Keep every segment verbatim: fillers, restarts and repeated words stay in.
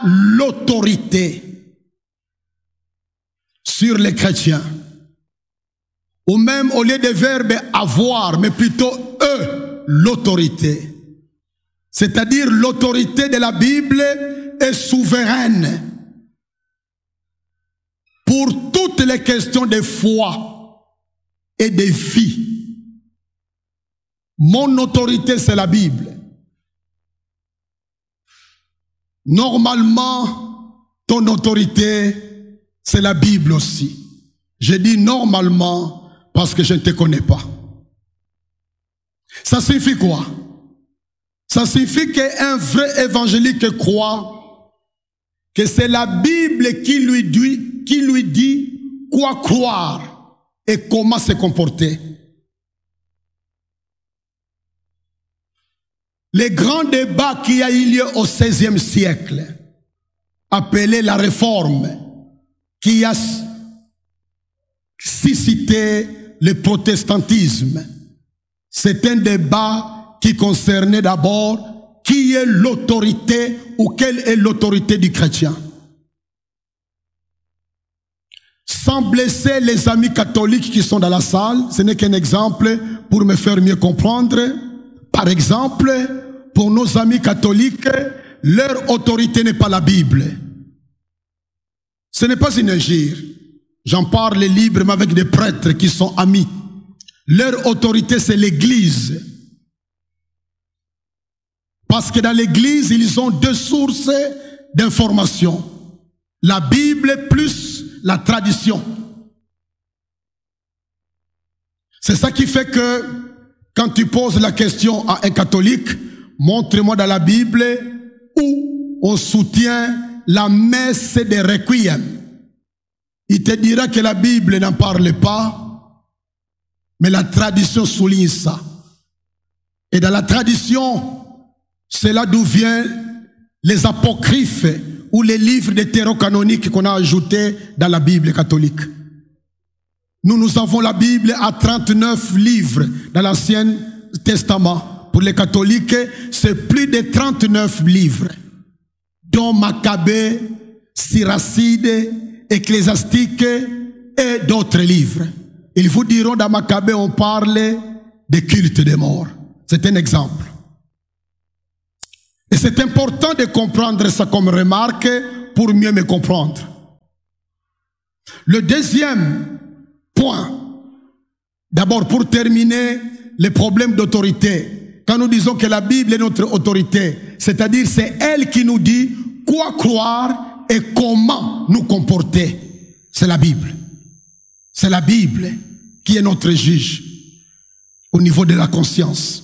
l'autorité sur les chrétiens. Ou même au lieu de verbe avoir, mais plutôt eux, l'autorité. C'est-à-dire l'autorité de la Bible est souveraine pour toutes les questions de foi et de vie. Mon autorité, c'est la Bible. Normalement, ton autorité, c'est la Bible aussi. Je dis normalement parce que je ne te connais pas. Ça signifie quoi? Ça signifie qu'un vrai évangélique croit que c'est la Bible qui lui dit, qui lui dit quoi croire et comment se comporter. Le grand débat qui a eu lieu au seizième siècle, appelé la Réforme, qui a suscité le protestantisme, c'est un débat qui concernait d'abord qui est l'autorité ou quelle est l'autorité du chrétien. Sans blesser les amis catholiques qui sont dans la salle, ce n'est qu'un exemple pour me faire mieux comprendre. Par exemple, pour nos amis catholiques, leur autorité n'est pas la Bible. Ce n'est pas une injure. J'en parle librement avec des prêtres qui sont amis. Leur autorité, c'est l'Église. Parce que dans l'Église, ils ont deux sources d'information. La Bible plus la tradition. C'est ça qui fait que quand tu poses la question à un catholique, montre-moi dans la Bible où on soutient la messe des requiem. Il te dira que la Bible n'en parle pas, mais la tradition souligne ça. Et dans la tradition, c'est là d'où viennent les apocryphes ou les livres deutérocanoniques qu'on a ajoutés dans la Bible catholique. Nous, nous avons la Bible à trente-neuf livres dans l'Ancien Testament. Pour les catholiques, c'est plus de trente-neuf livres, dont Maccabée, Siracide, Ecclésiastique et d'autres livres. Ils vous diront dans Maccabée, on parle de culte des morts. C'est un exemple. Et c'est important de comprendre ça comme remarque pour mieux me comprendre. Le deuxième point, d'abord pour terminer, les problèmes d'autorité. Quand nous disons que la Bible est notre autorité, c'est-à-dire c'est elle qui nous dit quoi croire et comment nous comporter. C'est la Bible. C'est la Bible qui est notre juge au niveau de la conscience.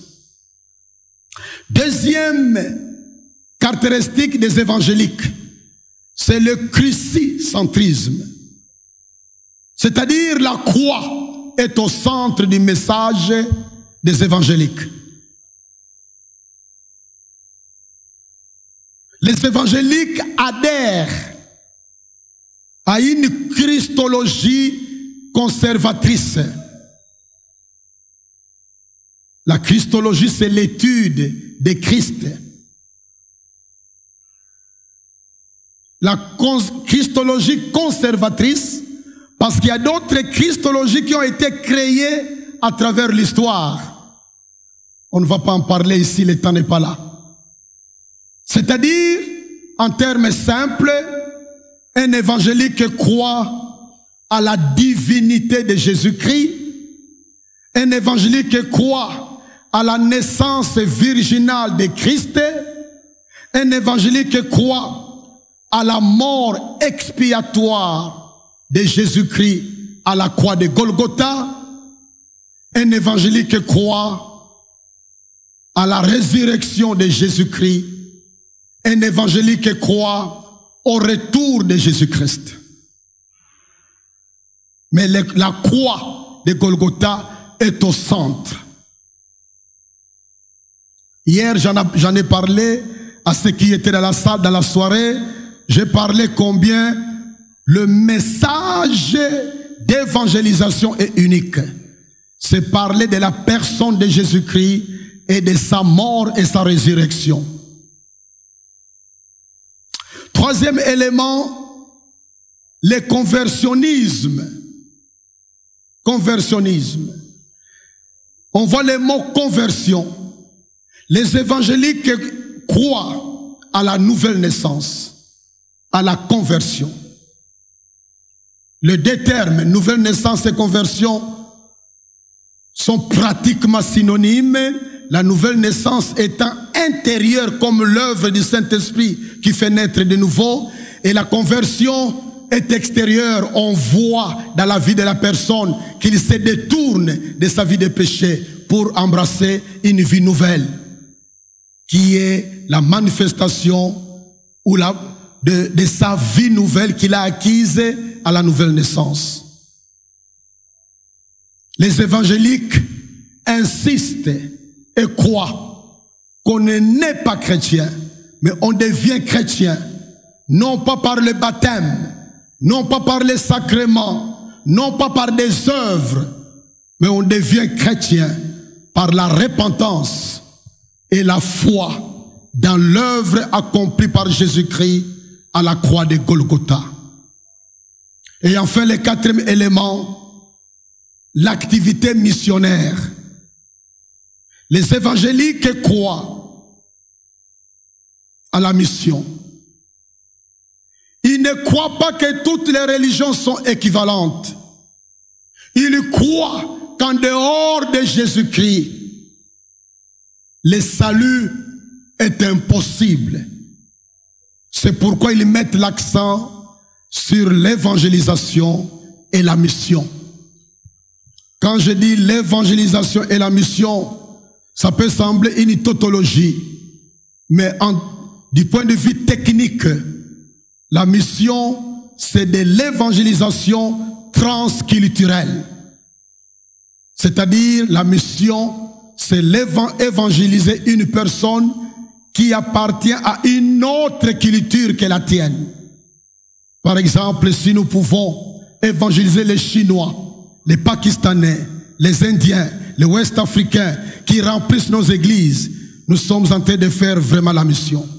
Deuxième caractéristique des évangéliques, c'est le crucicentrisme. C'est-à-dire la croix est au centre du message des évangéliques. Les évangéliques adhèrent à une christologie conservatrice. La christologie, c'est l'étude de Christ. La christologie conservatrice, parce qu'il y a d'autres christologies qui ont été créées à travers l'histoire. On ne va pas en parler ici, le temps n'est pas là. C'est-à-dire, en termes simples, un évangélique croit à la divinité de Jésus-Christ. Un évangélique croit à la naissance virginale de Christ. Un évangélique croit à la mort expiatoire de Jésus-Christ à la croix de Golgotha. Un évangélique croit à la résurrection de Jésus-Christ. Un évangélique croit au retour de Jésus-Christ. Mais le, la croix de Golgotha est au centre. Hier, j'en ai parlé à ceux qui étaient dans la salle, dans la soirée. J'ai parlé combien le message d'évangélisation est unique. C'est parler de la personne de Jésus-Christ et de sa mort et sa résurrection. Troisième élément, le conversionnisme. Conversionnisme. On voit le mot conversion. Les évangéliques croient à la nouvelle naissance, à la conversion. Les deux termes, nouvelle naissance et conversion, sont pratiquement synonymes, la nouvelle naissance étant intérieure comme l'œuvre du Saint-Esprit qui fait naître de nouveau, et la conversion est extérieure. On voit dans la vie de la personne qu'il se détourne de sa vie de péché pour embrasser une vie nouvelle, qui est la manifestation ou la, de, de sa vie nouvelle qu'il a acquise à la nouvelle naissance. Les évangéliques insistent et croient qu'on n'est pas chrétien, mais on devient chrétien, non pas par le baptême, non pas par les sacrements, non pas par des œuvres, mais on devient chrétien par la repentance et la foi dans l'œuvre accomplie par Jésus-Christ à la croix de Golgotha. Et enfin, le quatrième élément, l'activité missionnaire. Les évangéliques croient à la mission. Ils ne croient pas que toutes les religions sont équivalentes. Ils croient qu'en dehors de Jésus-Christ, le salut est impossible. C'est pourquoi ils mettent l'accent sur l'évangélisation et la mission. Quand je dis l'évangélisation et la mission, ça peut sembler une tautologie, mais en, du point de vue technique, la mission, c'est de l'évangélisation transculturelle. C'est-à-dire, la mission, c'est évangéliser une personne qui appartient à une autre culture que la tienne. Par exemple, si nous pouvons évangéliser les Chinois, les Pakistanais, les Indiens, les Ouest-Africains qui remplissent nos églises, nous sommes en train de faire vraiment la mission.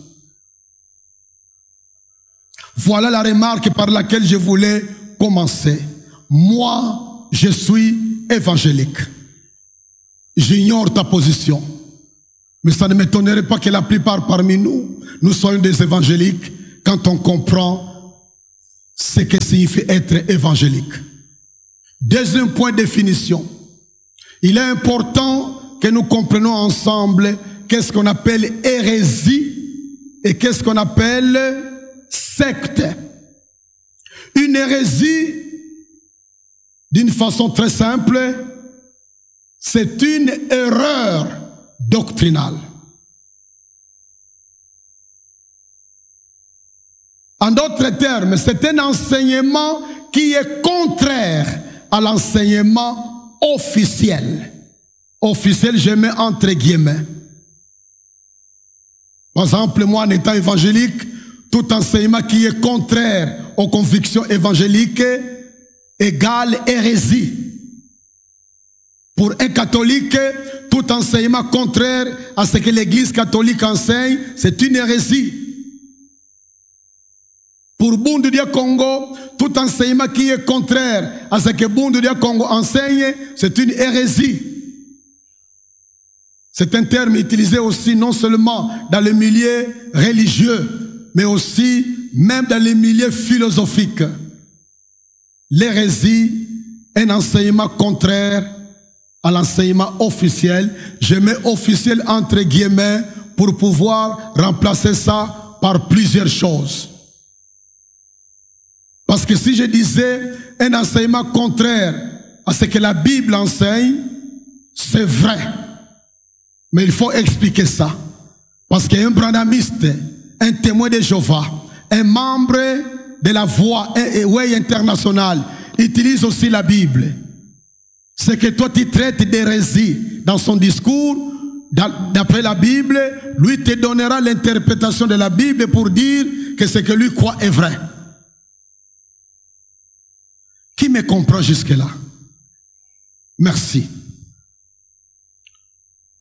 Voilà la remarque par laquelle je voulais commencer. Moi, je suis évangélique. J'ignore ta position. Mais ça ne m'étonnerait pas que la plupart parmi nous, nous soyons des évangéliques quand on comprend ce que signifie être évangélique. Deuxième point de définition. Il est important que nous comprenions ensemble qu'est-ce qu'on appelle hérésie et qu'est-ce qu'on appelle secte. Une hérésie, d'une façon très simple, c'est une erreur doctrinale. En d'autres termes, c'est un enseignement qui est contraire à l'enseignement officiel. Officiel, je mets entre guillemets. Par exemple, moi, en étant évangélique, tout enseignement qui est contraire aux convictions évangéliques égale hérésie. Pour un catholique, tout enseignement contraire à ce que l'Église catholique enseigne, c'est une hérésie. Pour Bundu Dia Congo, tout enseignement qui est contraire à ce que Bundu Dia Congo enseigne, c'est une hérésie. C'est un terme utilisé aussi non seulement dans le milieu religieux, mais aussi même dans les milieux philosophiques. L'hérésie est un enseignement contraire à l'enseignement officiel. Je mets officiel entre guillemets pour pouvoir remplacer ça par plusieurs choses. Parce que si je disais un enseignement contraire à ce que la Bible enseigne, c'est vrai. Mais il faut expliquer ça. Parce qu'un branhamiste, un témoin de Jéhovah, un membre de la Voix et Way internationale utilise aussi la Bible. C'est que toi tu traites d'hérésie dans son discours, d'après la Bible, lui te donnera l'interprétation de la Bible pour dire que ce que lui croit est vrai. Qui me comprend jusque-là? Merci.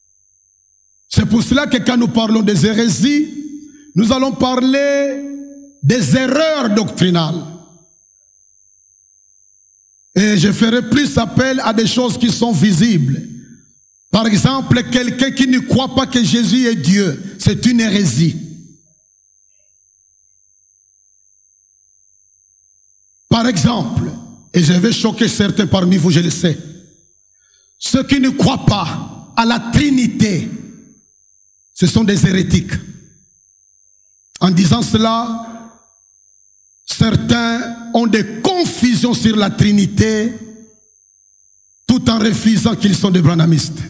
C'est pour cela que quand nous parlons des hérésies, nous allons parler des erreurs doctrinales. Et je ferai plus appel à des choses qui sont visibles. Par exemple, quelqu'un qui ne croit pas que Jésus est Dieu, c'est une hérésie. Par exemple, et je vais choquer certains parmi vous, je le sais, ceux qui ne croient pas à la Trinité, ce sont des hérétiques. En disant cela, certains ont des confusions sur la Trinité, tout en refusant qu'ils sont des branhamistes.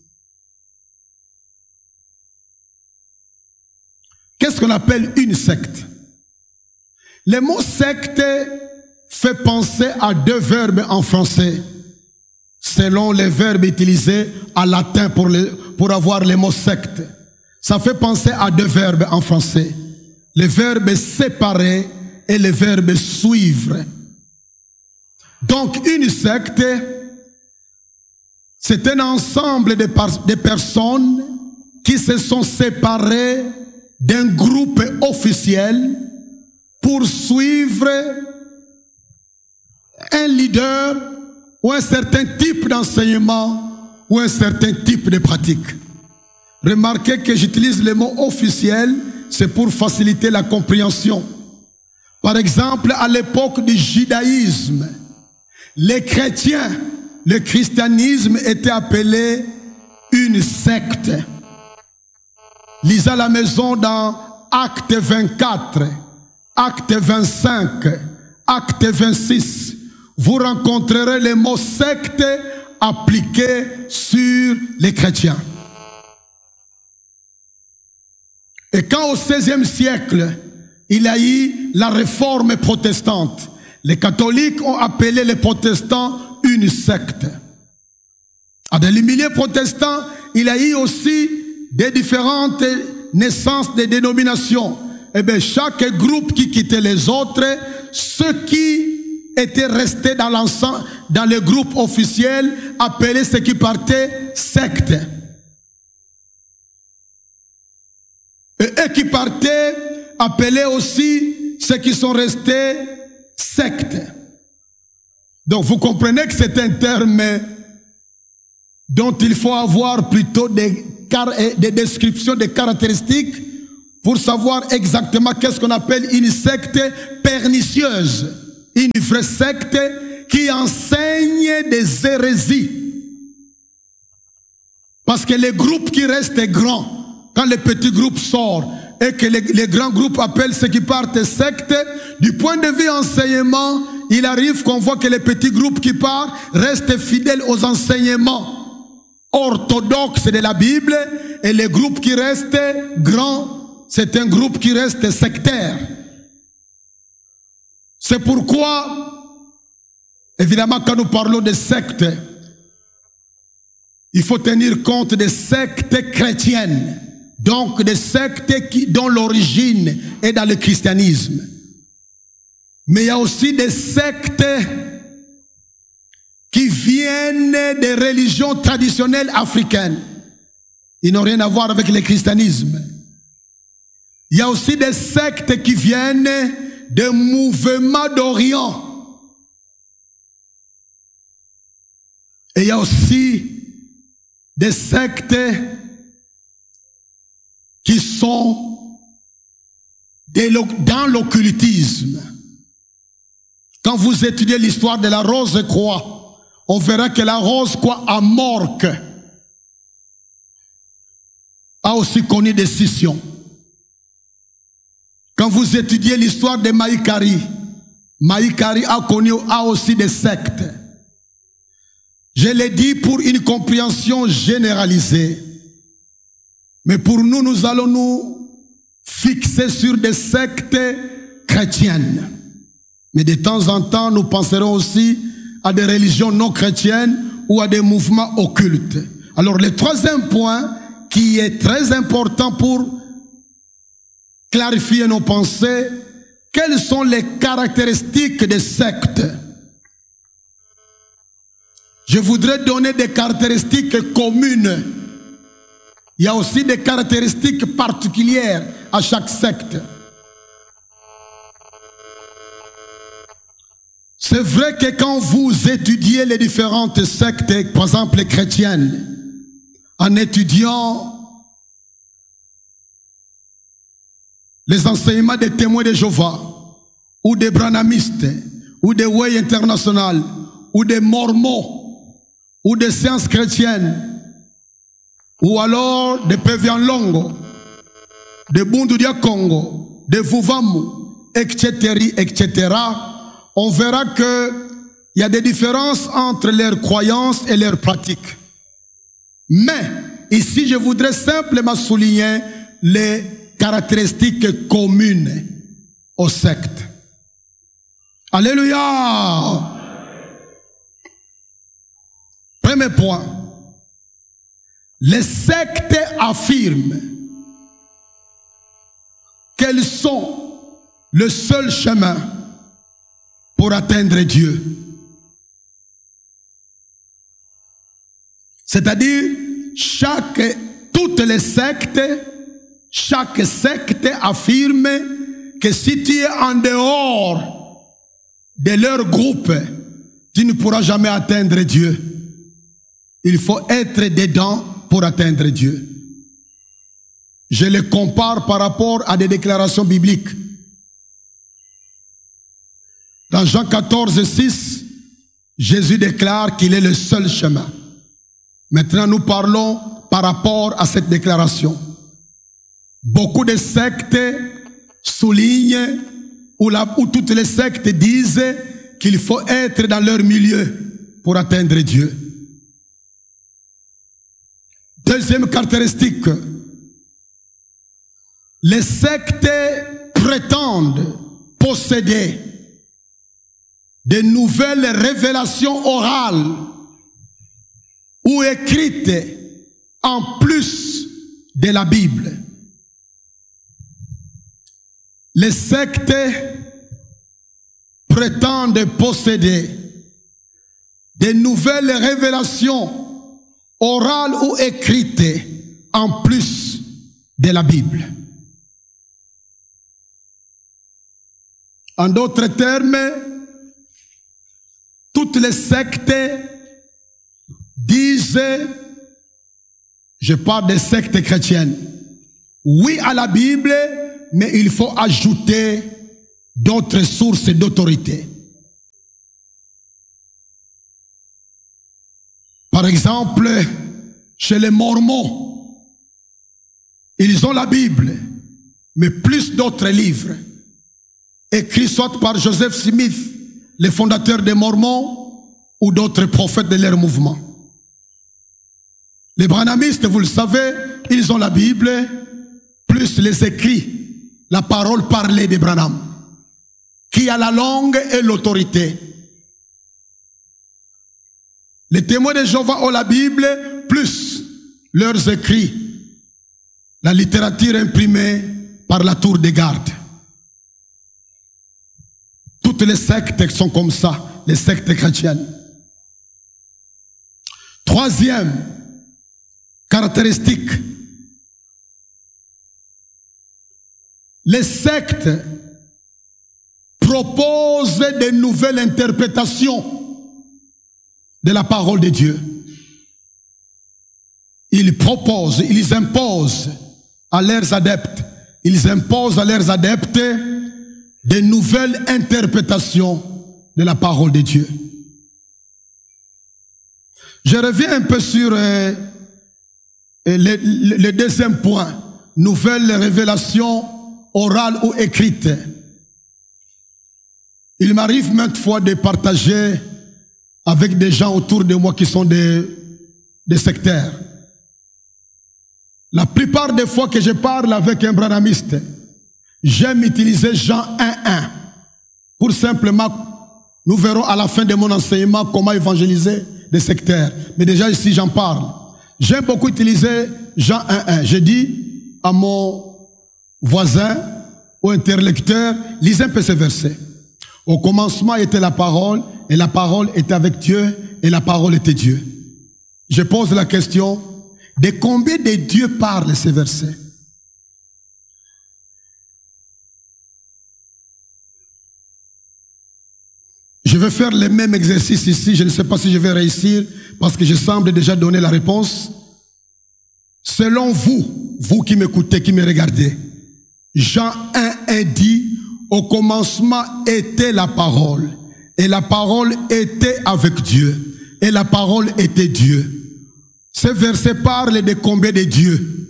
Qu'est-ce qu'on appelle une secte? Le mot secte fait penser à deux verbes en français, selon les verbes utilisés en latin pour, les, pour avoir le mot secte. Ça fait penser à deux verbes en français, le verbe séparer et le verbe suivre. Donc une secte, c'est un ensemble de, de personnes qui se sont séparées d'un groupe officiel pour suivre un leader ou un certain type d'enseignement ou un certain type de pratique. Remarquez que j'utilise le mot officiel, c'est pour faciliter la compréhension. Par exemple, à l'époque du judaïsme, les chrétiens, le christianisme était appelé une secte. Lisez à la maison dans Acte vingt-quatre, Acte vingt-cinq, Acte vingt-six. Vous rencontrerez le mot secte appliqué sur les chrétiens. Et quand au seizième siècle, il y a eu la réforme protestante, les catholiques ont appelé les protestants une secte. Dans les milieux protestants, il y a eu aussi des différentes naissances des dénominations. Et bien, chaque groupe qui quittait les autres, ceux qui étaient restés dans l'ensemble, dans le groupe officiel, appelaient ceux qui partaient secte. Et eux qui partaient appelaient aussi ceux qui sont restés secte. Donc vous comprenez que c'est un terme dont il faut avoir plutôt des, des descriptions, des caractéristiques pour savoir exactement qu'est-ce qu'on appelle une secte pernicieuse. Une vraie secte qui enseigne des hérésies. Parce que les groupes qui restent grands, quand le petit groupe sort et que les, les grands groupes appellent ceux qui partent secte, du point de vue enseignement, il arrive qu'on voit que les petits groupes qui partent restent fidèles aux enseignements orthodoxes de la Bible, et les groupes qui restent grands, c'est un groupe qui reste sectaire. C'est pourquoi, évidemment, quand nous parlons de sectes, il faut tenir compte des sectes chrétiennes, donc des sectes qui, dont l'origine est dans le christianisme. Mais il y a aussi des sectes qui viennent des religions traditionnelles africaines. Ils n'ont rien à voir avec le christianisme. Il y a aussi des sectes qui viennent des mouvements d'Orient. Et il y a aussi des sectes qui sont dans l'occultisme. Quand vous étudiez l'histoire de la rose croix, on verra que la rose croix à Morque a aussi connu des scissions. Quand vous étudiez l'histoire de Maïkari, Maïkari a connu a aussi des sectes. Je l'ai dit pour une compréhension généralisée. Mais pour nous, nous allons nous fixer sur des sectes chrétiennes. Mais de temps en temps, nous penserons aussi à des religions non chrétiennes ou à des mouvements occultes. Alors le troisième point qui est très important pour clarifier nos pensées, quelles sont les caractéristiques des sectes? Je voudrais donner des caractéristiques communes. Il y a aussi des caractéristiques particulières à chaque secte. C'est vrai que quand vous étudiez les différentes sectes, par exemple les chrétiennes, en étudiant les enseignements des témoins de Jéhovah, ou des branhamistes, ou des Way International, ou des mormons, ou des sciences chrétiennes, ou alors des Pévian Longo, des Bunduria Congo, des Vuvamu, et cetera, et cetera, on verra qu'il y a des différences entre leurs croyances et leurs pratiques. Mais, ici, je voudrais simplement souligner les caractéristiques communes aux sectes. Alléluia! Premier point. Les sectes affirment qu'elles sont le seul chemin pour atteindre Dieu. C'est-à-dire, chaque, toutes les sectes, chaque secte affirme que si tu es en dehors de leur groupe, tu ne pourras jamais atteindre Dieu. Il faut être dedans pour atteindre Dieu. Je les compare par rapport à des déclarations bibliques. Dans Jean quatorze, six, Jésus déclare qu'il est le seul chemin. Maintenant, nous parlons par rapport à cette déclaration. Beaucoup de sectes soulignent, ou, la, ou toutes les sectes disent qu'il faut être dans leur milieu pour atteindre Dieu. Deuxième caractéristique, les sectes prétendent posséder de nouvelles révélations orales ou écrites en plus de la Bible. Les sectes prétendent posséder de nouvelles révélations orales ou écrites en plus de la Bible. En d'autres termes, toutes les sectes disent, je parle des sectes chrétiennes, oui à la Bible, mais il faut ajouter d'autres sources d'autorité. Par exemple, chez les Mormons, ils ont la Bible, mais plus d'autres livres, écrits soit par Joseph Smith, le fondateur des Mormons, ou d'autres prophètes de leur mouvement. Les branhamistes, vous le savez, ils ont la Bible, plus les écrits, la parole parlée des Branham, qui a la langue et l'autorité. Les témoins de Jéhovah ont la Bible, plus leurs écrits, la littérature imprimée par la tour des gardes. Toutes les sectes sont comme ça, les sectes chrétiennes. Troisième caractéristique, les sectes proposent de nouvelles interprétations de la parole de Dieu. Ils proposent, ils imposent à leurs adeptes, ils imposent à leurs adeptes de nouvelles interprétations de la parole de Dieu. Je reviens un peu sur euh, le, le, le deuxième point, nouvelles révélations orales ou écrites. Il m'arrive maintes fois de partager avec des gens autour de moi qui sont des, des sectaires. La plupart des fois que je parle avec un branhamiste, j'aime utiliser Jean un un pour simplement, nous verrons à la fin de mon enseignement comment évangéliser des sectaires. Mais déjà ici j'en parle. J'aime beaucoup utiliser Jean un un. Je dis à mon voisin ou interlocuteur, lisez un peu ce verset. Au commencement était la parole, et la parole était avec Dieu, et la parole était Dieu. Je pose la question, de combien de dieux parlent ces versets? Je vais faire le même exercice ici. Je ne sais pas si je vais réussir parce que je semble déjà donner la réponse. Selon vous, vous qui m'écoutez, qui me regardez, Jean un, un dit, au commencement était la parole, et la parole était avec Dieu, et la parole était Dieu. Ce verset parle de combien de dieux?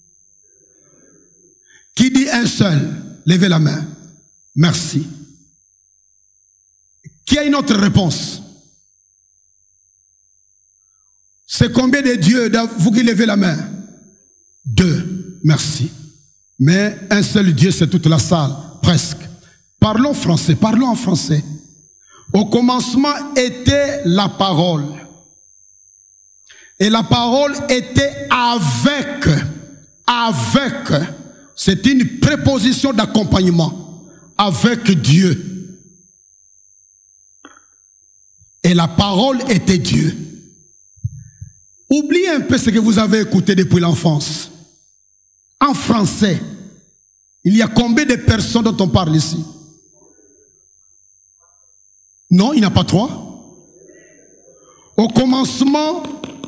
Qui dit un seul? Levez la main. Merci. Qui a une autre réponse? C'est combien de dieux? Vous qui levez la main? Deux. Merci. Mais un seul Dieu, c'est toute la salle, presque. Parlons français, parlons en français. Au commencement était la parole. Et la parole était avec. Avec. C'est une préposition d'accompagnement. Avec Dieu. Et la parole était Dieu. Oubliez un peu ce que vous avez écouté depuis l'enfance. En français, il y a combien de personnes dont on parle ici? Non, il n'y en a pas trois. Au commencement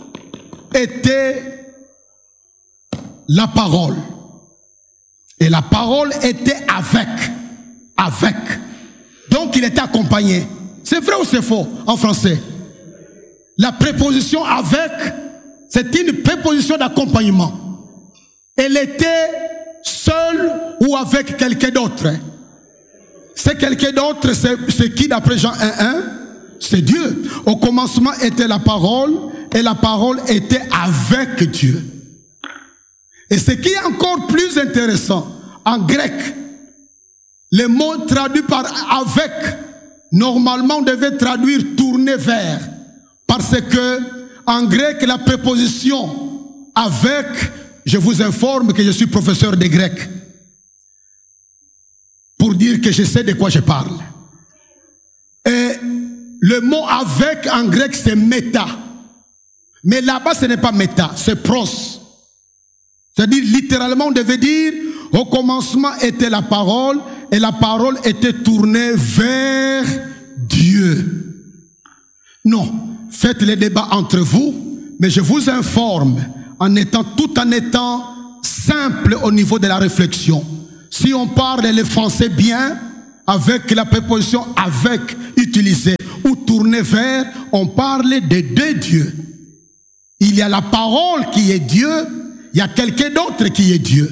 était la parole. Et la parole était avec. Avec. Donc il était accompagné. C'est vrai ou c'est faux en français? La préposition avec, c'est une préposition d'accompagnement. Elle était seule ou avec quelqu'un d'autre. C'est quelqu'un d'autre, c'est qui d'après Jean un un? C'est Dieu. Au commencement était la parole, et la parole était avec Dieu. Et ce qui est encore plus intéressant, en grec, le mot traduit par avec, normalement on devait traduire tourner vers. Parce que en grec, la préposition avec, je vous informe que je suis professeur de grec, pour dire que je sais de quoi je parle. Et le mot avec en grec c'est méta. Mais là-bas ce n'est pas méta, c'est pros. C'est-à-dire littéralement on devait dire au commencement était la parole et la parole était tournée vers Dieu. Non, faites les débats entre vous, mais je vous informe en étant tout en étant simple au niveau de la réflexion. Si on parle le français bien, avec la préposition avec utilisée ou tournée vers, on parle de deux dieux. Il y a la parole qui est Dieu, il y a quelqu'un d'autre qui est Dieu.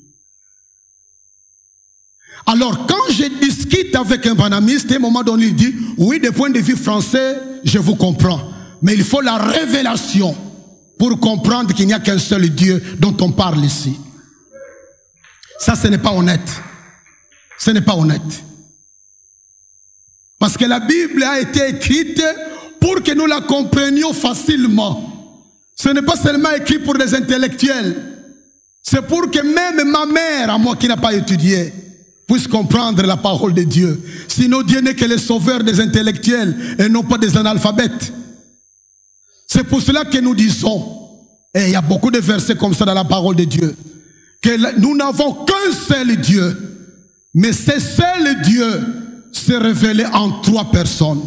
Alors quand je discute avec un panamiste, à un moment donné il dit, oui, du point de vue français, je vous comprends. Mais il faut la révélation pour comprendre qu'il n'y a qu'un seul Dieu dont on parle ici. Ça, ce n'est pas honnête. Ce n'est pas honnête. Parce que la Bible a été écrite pour que nous la comprenions facilement. Ce n'est pas seulement écrit pour les intellectuels. C'est pour que même ma mère, à moi qui n'a pas étudié, puisse comprendre la parole de Dieu. Sinon, Dieu n'est que le sauveur des intellectuels et non pas des analphabètes. C'est pour cela que nous disons, et il y a beaucoup de versets comme ça dans la parole de Dieu, que nous n'avons qu'un seul Dieu, mais ce seul Dieu s'est révélé en trois personnes.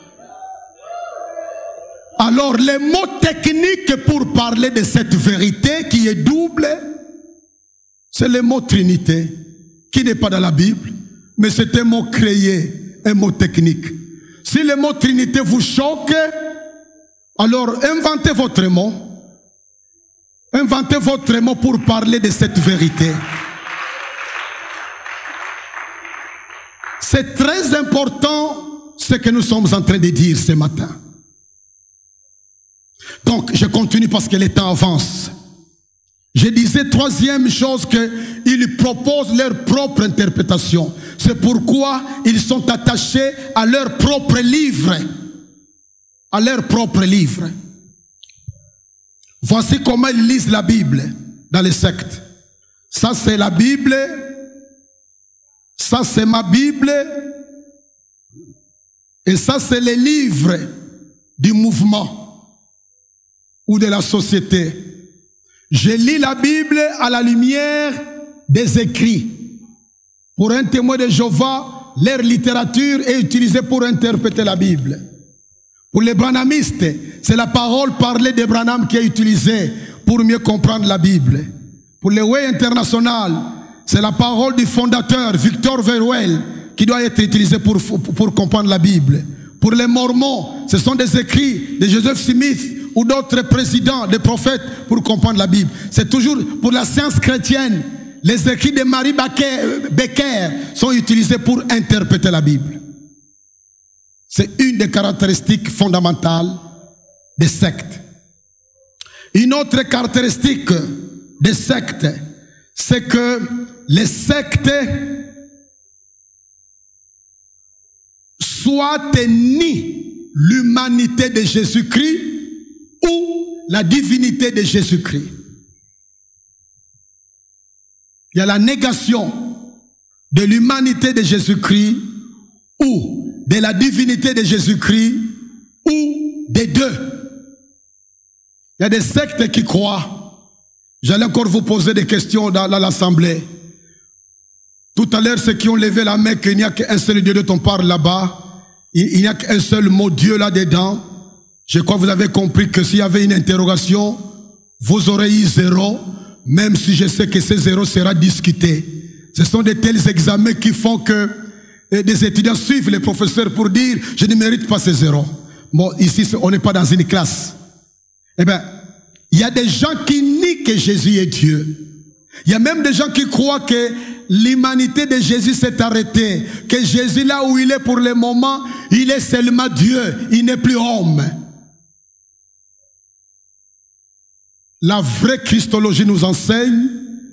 Alors les mots techniques pour parler de cette vérité qui est double, c'est le mot Trinité, qui n'est pas dans la Bible, mais c'est un mot créé, un mot technique. Si le mot Trinité vous choque, alors inventez votre mot. Inventez votre mot pour parler de cette vérité. C'est très important ce que nous sommes en train de dire ce matin. Donc, je continue parce que le temps avance. Je disais, troisième chose, qu'ils proposent leur propre interprétation. C'est pourquoi ils sont attachés à leur propre livre. À leur propre livre. Voici comment ils lisent la Bible dans les sectes. Ça, c'est la Bible. Ça, c'est ma Bible. Et ça, c'est les livres du mouvement ou de la société. Je lis la Bible à la lumière des écrits. Pour un témoin de Jéhovah, leur littérature est utilisée pour interpréter la Bible. Pour les branhamistes, c'est la parole parlée de Branham qui est utilisée pour mieux comprendre la Bible. Pour les Way International, c'est la parole du fondateur, Victor Verwell, qui doit être utilisée pour, pour, pour comprendre la Bible. Pour les Mormons, ce sont des écrits de Joseph Smith ou d'autres présidents, des prophètes, pour comprendre la Bible. C'est toujours pour la science chrétienne. Les écrits de Marie Becker sont utilisés pour interpréter la Bible. C'est une des caractéristiques fondamentales des sectes. Une autre caractéristique des sectes, c'est que les sectes soit ni l'humanité de Jésus-Christ ou la divinité de Jésus-Christ. Il y a la négation de l'humanité de Jésus-Christ ou de la divinité de Jésus-Christ ou des deux. Il y a des sectes qui croient. J'allais encore vous poser des questions dans, dans l'assemblée. Tout à l'heure, ceux qui ont levé la main qu'il n'y a qu'un seul Dieu dont on parle là-bas, il n'y a qu'un seul mot Dieu là-dedans. Je crois que vous avez compris que s'il y avait une interrogation, vous aurez eu zéro, même si je sais que ce zéro sera discuté. Ce sont de tels examens qui font que des étudiants suivent les professeurs pour dire « je ne mérite pas ce zéro ». Bon, ici, on n'est pas dans une classe. Eh bien, il y a des gens qui nient que Jésus est Dieu. Il y a même des gens qui croient que l'humanité de Jésus s'est arrêtée, que Jésus, là où il est pour le moment, il est seulement Dieu, il n'est plus homme. La vraie Christologie nous enseigne,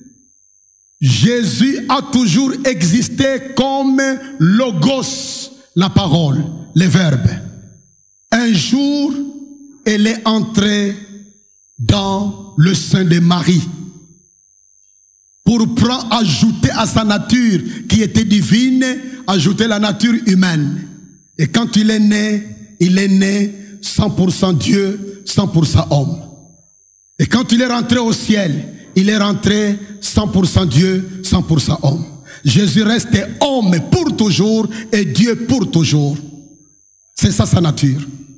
Jésus a toujours existé comme logos, la parole, le verbe. Un jour, elle est entrée dans le sein de Marie pour prendre, ajouter à sa nature qui était divine, ajouter la nature humaine. Et quand il est né, il est né cent pour cent Dieu, cent pour cent homme. Et quand il est rentré au ciel, il est rentré cent pour cent Dieu, cent pour cent homme. Jésus reste homme pour toujours et Dieu pour toujours. C'est ça sa nature.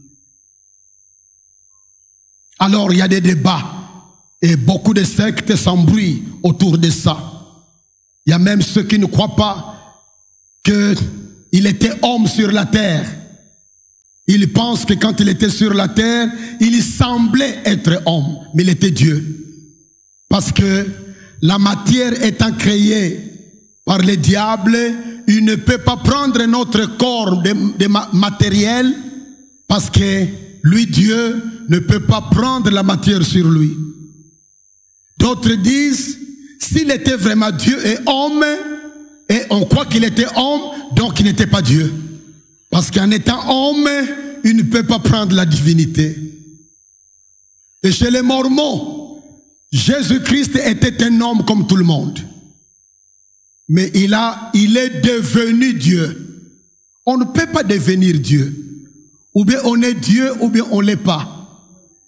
Alors il y a des débats et beaucoup de sectes s'embrouillent autour de ça. Il y a même ceux qui ne croient pas qu'il était homme sur la terre. Ils pensent que quand il était sur la terre, il semblait être homme, mais il était Dieu. Parce que la matière étant créée par le diable, il ne peut pas prendre notre corps de, de matériel parce que lui, Dieu, ne peut pas prendre la matière sur lui. D'autres disent, s'il était vraiment Dieu et homme, et on croit qu'il était homme, donc il n'était pas Dieu. Parce qu'en étant homme, il ne peut pas prendre la divinité. Et chez les Mormons, Jésus-Christ était un homme comme tout le monde. Mais il, a, il est devenu Dieu. On ne peut pas devenir Dieu. Ou bien on est Dieu, ou bien on ne l'est pas.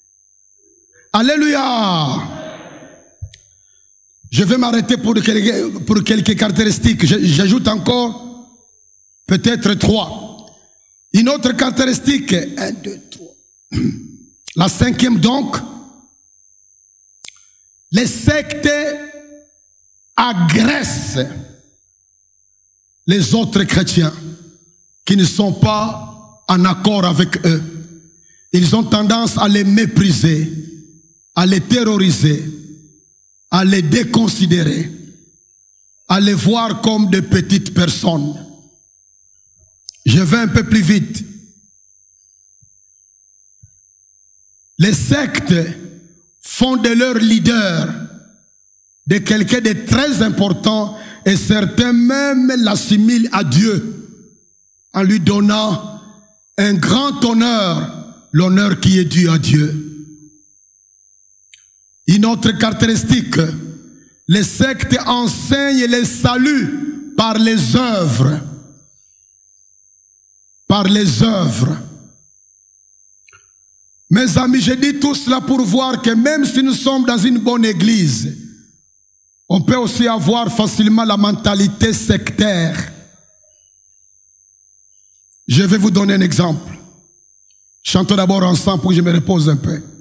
Alléluia! Je vais m'arrêter pour quelques, pour quelques caractéristiques. J'ajoute encore peut-être trois. Une autre caractéristique, un, deux, trois. La cinquième donc, les sectes agressent les autres chrétiens qui ne sont pas en accord avec eux. Ils ont tendance à les mépriser, à les terroriser, à les déconsidérer, à les voir comme de petites personnes. Je vais un peu plus vite. Les sectes font de leur leader de quelqu'un de très important et certains même l'assimilent à Dieu en lui donnant un grand honneur, l'honneur qui est dû à Dieu. Une autre caractéristique, les sectes enseignent le salut par les œuvres. Par les œuvres. Mes amis, je dis tout cela pour voir que même si nous sommes dans une bonne église, on peut aussi avoir facilement la mentalité sectaire. Je vais vous donner un exemple. Chantons d'abord ensemble pour que je me repose un peu.